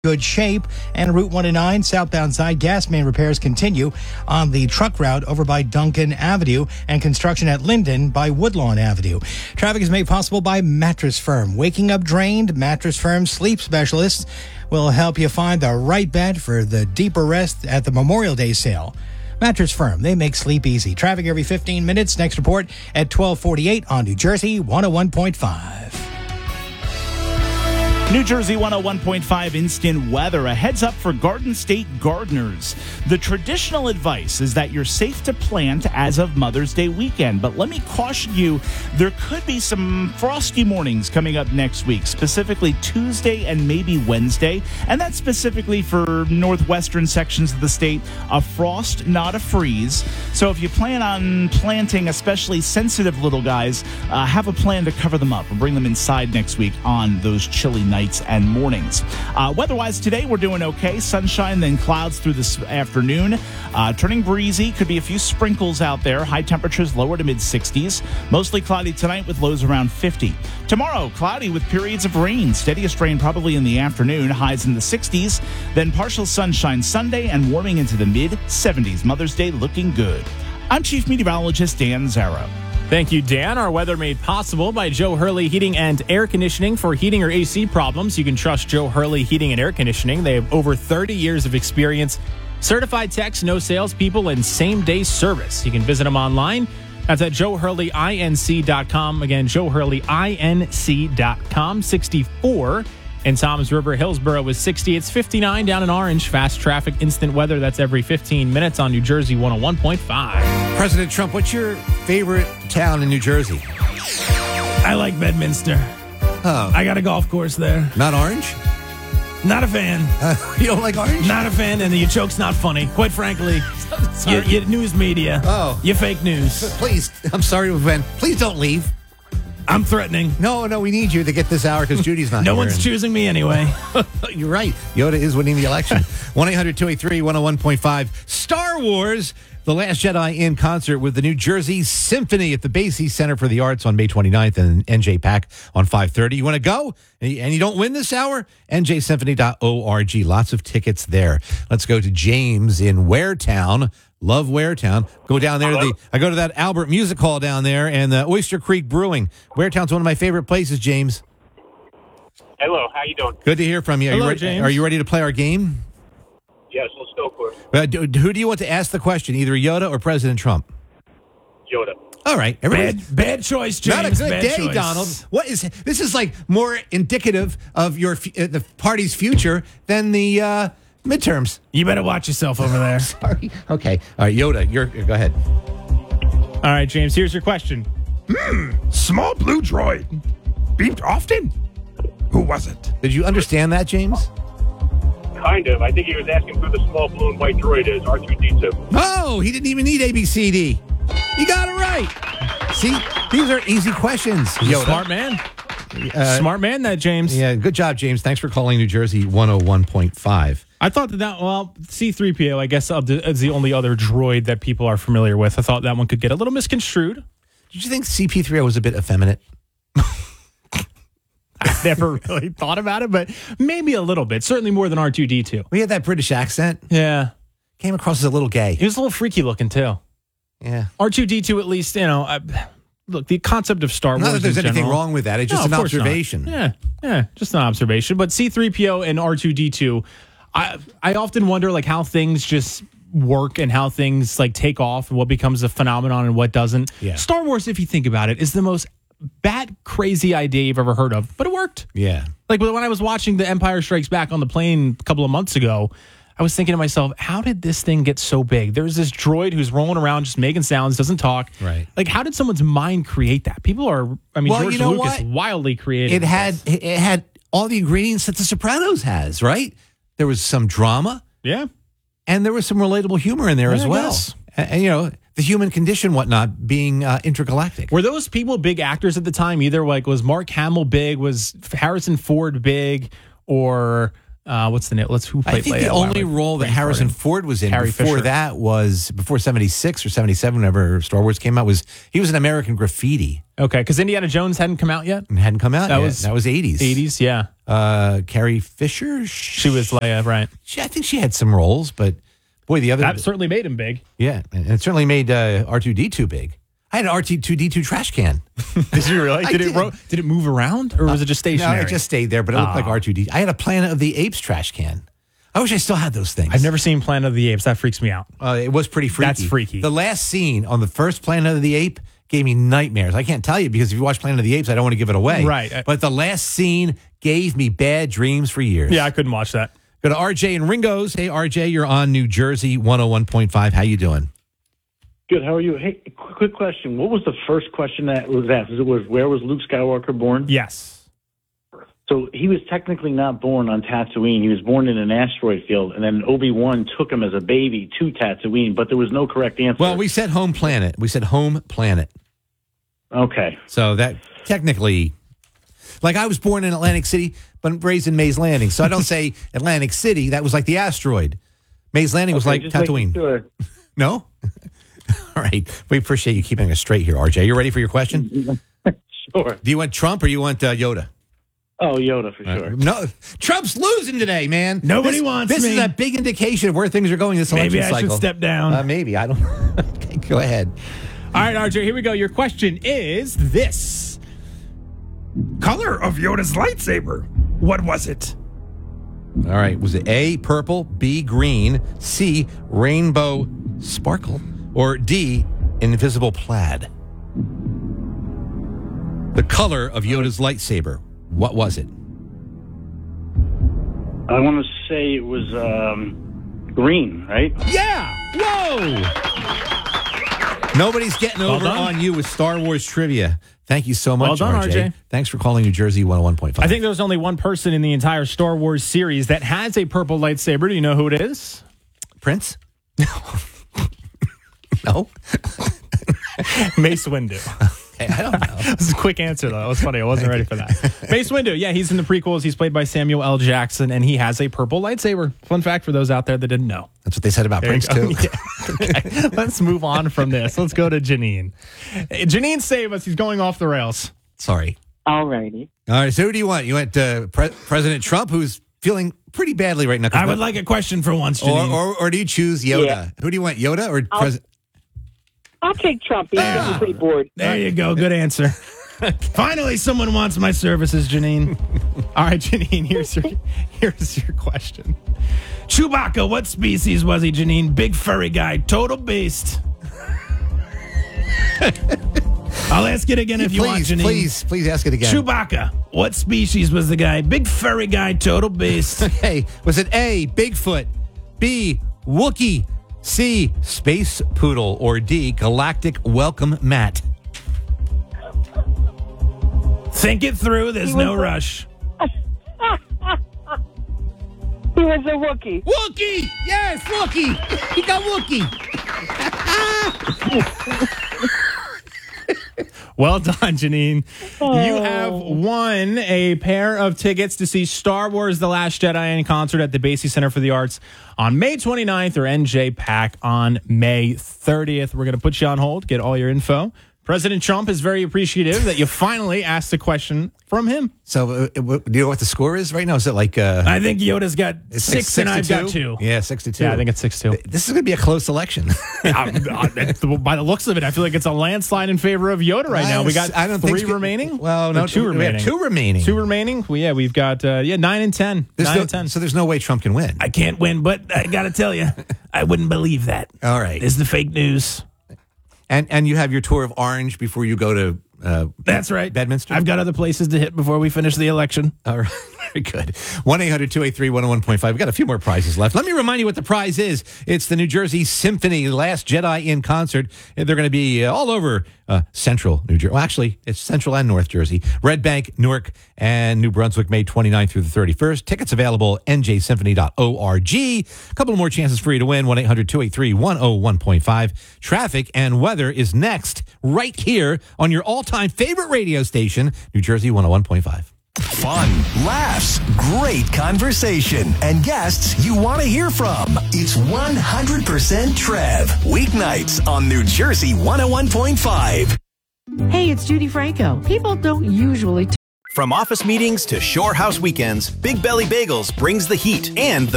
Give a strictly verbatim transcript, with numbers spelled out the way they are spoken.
good shape. And Route one oh nine southbound side gas main repairs continue on the truck route over by Duncan Avenue and construction at Linden by Woodlawn Avenue. Traffic is made possible by Mattress Firm. Waking up drained, Mattress Firm sleep specialists will help you find the right bed for the deeper rest at the Memorial Day sale. Mattress Firm, they make sleep easy. Traffic every fifteen minutes. Next report at twelve forty-eight on New Jersey one oh one point five. New Jersey one oh one point five instant weather. A heads up for Garden State gardeners. The traditional advice is that you're safe to plant as of Mother's Day weekend. But let me caution you, there could be some frosty mornings coming up next week, specifically Tuesday and maybe Wednesday. And that's specifically for northwestern sections of the state. A frost, not a freeze. So if you plan on planting especially sensitive little guys, uh, have a plan to cover them up and bring them inside next week on those chilly nights and mornings. Uh, weather-wise today, we're doing okay. Sunshine, then clouds through this afternoon. Uh, turning breezy. Could be a few sprinkles out there. High temperatures lower to mid-sixties. Mostly cloudy tonight with lows around fifty. Tomorrow, cloudy with periods of rain. Steadiest rain probably in the afternoon. Highs in the sixties. Then partial sunshine Sunday and warming into the mid-seventies. Mother's Day looking good. I'm Chief Meteorologist Dan Zarrow. Thank you, Dan. Our weather made possible by Joe Hurley Heating and Air Conditioning. For heating or A C problems, you can trust Joe Hurley Heating and Air Conditioning. They have over thirty years of experience, certified techs, no salespeople, and same-day service. You can visit them online. That's at joe hurley inc dot com. Again, joe hurley inc dot com. sixty-four in Toms River. Hillsborough was sixty. It's fifty-nine down in Orange. Fast traffic, instant weather. That's every fifteen minutes on New Jersey one oh one point five. President Trump, what's your favorite town in New Jersey? I like Bedminster. Oh. I got a golf course there. Not Orange? Not a fan. Uh, you don't like Orange? Not a fan, and your joke's not funny. Quite frankly, you, you news media. Oh. You fake news. Please, I'm sorry to offend. Please don't leave. I'm threatening. No, no, we need you to get this hour because Judy's not no here. one's and... choosing me anyway. You're right. Yoda is winning the election. one eight hundred two eight three one oh one point five. Star Wars, The Last Jedi in concert with the New Jersey Symphony at the Basie Center for the Arts on May twenty-ninth and N J PAC on five thirty. You want to go and you don't win this hour? N J symphony dot org. Lots of tickets there. Let's go to James in Waretown. Love Waretown. Go down there. To the, I go to that Albert Music Hall down there and the Oyster Creek Brewing. Waretown's one of my favorite places, James. Hello, how you doing? Good to hear from you. Are, Hello, you, ready, James. are you ready to play our game? Yes, let's go for it. Uh, do, who do you want to ask the question, either Yoda or President Trump? Yoda. All right. Bad, bad choice, James. Not a good bad day, choice. Donald. What is this? Is like more indicative of your uh, the party's future than the uh, midterms. You better watch yourself over there. Sorry. Okay. All right, Yoda, you're go ahead. All right, James, here's your question. Small blue droid. Beeped often? Who was it? Did you understand that, James? Kind of. I think he was asking who the small blue and white droid is, R two D two. Oh, he didn't even need A B C D. You got it right. See, these are easy questions. Yoda. Smart man. Uh, Smart man, that, James. Yeah, good job, James. Thanks for calling New Jersey one oh one point five. I thought that, that well, C three P O, I guess, uh, is the only other droid that people are familiar with. I thought that one could get a little misconstrued. Did you think C P three O was a bit effeminate? I never really thought about it, but maybe a little bit. Certainly more than R two D two. We had that British accent. Yeah. Came across as a little gay. He was a little freaky looking, too. Yeah. R two D two, at least, you know, I, look, the concept of Star Wars. Not that there's in anything general, wrong with that. It's just No, an of course not. observation. Yeah, yeah, just an observation. But C three P O and R two D two, I I often wonder like how things just work and how things like take off and what becomes a phenomenon and what doesn't. Yeah. Star Wars, if you think about it, is the most bat crazy idea you've ever heard of, but it worked. Yeah. Like when I was watching The Empire Strikes Back on the plane a couple of months ago, I was thinking to myself, how did this thing get so big? There's this droid who's rolling around, just making sounds, doesn't talk. Right. Like, how did someone's mind create that? People are, I mean, Well, George you know Lucas what? wildly creative. It had it had all the ingredients that The Sopranos has, right? There was some drama, Yeah. and there was some relatable humor in there Yeah, as I well. guess. And, and, you know, the human condition, whatnot, being uh, intergalactic. Were those people big actors at the time? Either like was Mark Hamill big, was Harrison Ford big, or Uh, what's the name? Let's who played I think Leia? the Why am only I role that brain Harrison farting? Ford was in Carrie before Fisher. that was before seventy-six or seventy-seven, whenever Star Wars came out, was he was in American Graffiti Okay, because Indiana Jones hadn't come out yet. and hadn't come out That yet. was that was eighties. eighties, yeah. Uh, Carrie Fisher. She was Leia, right? She, I think she had some roles, but boy, the other That certainly made him big. yeah, and it certainly made uh, R two D two big. I had an R two D two trash can. Did you really? I Did it did. ro- did it move around, or was it just No, stationary? it just stayed there, but it looked like Oh. R two D. I had a Planet of the Apes trash can. I wish I still had those things. I've never seen Planet of the Apes. That freaks me out. Uh, it was pretty freaky. That's freaky. The last scene on the first Planet of the Ape gave me nightmares. I can't tell you because if you watch Planet of the Apes, I don't want to give it away. Right. But the last scene gave me bad dreams for years. Yeah, I couldn't watch that. Go to R J and Ringo's. Hey, R J, you're on New Jersey one oh one point five. How you doing? Good. How are you? Hey, quick, quick question. What was the first question that was asked? It was where was Luke Skywalker born? Yes. So he was technically not born on Tatooine. He was born in an asteroid field, and then Obi-Wan took him as a baby to Tatooine, but there was no correct answer. Well, we said home planet. We said home planet. Okay. So that technically, like I was born in Atlantic City, but raised in Mays Landing. So I don't say Atlantic City. That was like the asteroid. Mays Landing was Okay, like just making Tatooine. Sure. No? All right. We appreciate you keeping us straight here, R J. You ready for your question? Sure. Do you want Trump or you want uh, Yoda? Oh, Yoda for sure. No, Trump's losing today, man. Nobody This- wants This me. is a big indication of where things are going this election Maybe I cycle. should step down. Uh, maybe. I don't Okay, go ahead. All right, R J, here we go. Your question is this. Color of Yoda's lightsaber. What was it? All right. Was it A, purple, B, green, C, rainbow sparkle, or D, invisible plaid? The color of Yoda's lightsaber. What was it? I want to say it was um, green, right? Yeah! Whoa! Nobody's getting over done. on you with Star Wars trivia. Thank you so much, Well done, R J. R J. Thanks for calling New Jersey one oh one point five. I think there's only one person in the entire Star Wars series that has a purple lightsaber. Do you know who it is? Prince? No. Mace Windu. Hey, I don't know. This is a quick answer, though. That was funny. I wasn't ready for that. Mace Windu. Yeah, he's in the prequels. He's played by Samuel L. Jackson, and he has a purple lightsaber. Fun fact for those out there that didn't know. That's what they said about There you Prince, go. too. Yeah. Okay. Let's move on from this. Let's go to Janine. Hey, Janine, save us. He's going off the rails. Sorry. All righty. All right, so who do you want? You want uh, Pre- President Trump, who's feeling pretty badly right now? 'cause I would no- like a question for once, or, Janine. or, or do you choose Yoda? Yeah. Who do you want, Yoda or I'll- President? I'll take Trump. He's getting pretty bored. There you go. Good answer. Finally, someone wants my services, Janine. All right, Janine, here's your, here's your question. Chewbacca, what species was he, Janine? Big furry guy, total beast. I'll ask it again if you want, Please, Janine. please, please ask it again. Chewbacca, what species was the guy? Big furry guy, total beast. Hey, was it A, Bigfoot, B, Wookiee, C, Space Poodle, or D, Galactic Welcome Mat? Think it through. There's He was no a- rush. He was a Wookiee. Wookiee! Yes, Wookiee! He got Wookiee! Well done, Janine. You have won a pair of tickets to see Star Wars The Last Jedi in concert at the Basie Center for the Arts on May twenty-ninth or N J PAC on May thirtieth. We're going to put you on hold, get all your info. President Trump is very appreciative that you finally asked a question from him. So, uh, w- do you know what the score is right now? Is it like uh, I think Yoda's got it's six, like and I've to got two. Yeah, six to two. Yeah, I think it's six two. This is going to be a close election. By the looks of it, I feel like it's a landslide in favor of Yoda right now. We got I don't three think it's- remaining. Well, Or no, two we remaining. have two remaining. Two remaining. Well, yeah, we've got uh, yeah nine and ten. There's nine no- and ten. So there's no way Trump can win. I can't win, but I got to tell you, I wouldn't believe that. All right. Is the fake news. And and you have your tour of Orange before you go to uh, That's right. Bedminster? I've got other places to hit before we finish the election. All right. Very good. one eight hundred two eight three one oh one point five. We've got a few more prizes left. Let me remind you what the prize is. It's the New Jersey Symphony Last Jedi in concert. They're going to be uh, all over uh, central New Jersey. Well, actually, it's central and North Jersey. Red Bank, Newark, and New Brunswick, May twenty-ninth through the thirty-first. Tickets available at n j symphony dot org. A couple more chances for you to win. one eight hundred two eight three one oh one point five. Traffic and weather is next right here on your all-time favorite radio station, New Jersey one oh one point five. Fun, laughs, great conversation, and guests you want to hear from. It's one hundred percent Trev. Weeknights on New Jersey one oh one point five. Hey, it's Judy Franco. People don't usually... From office meetings to shore house weekends, Big Belly Bagels brings the heat and the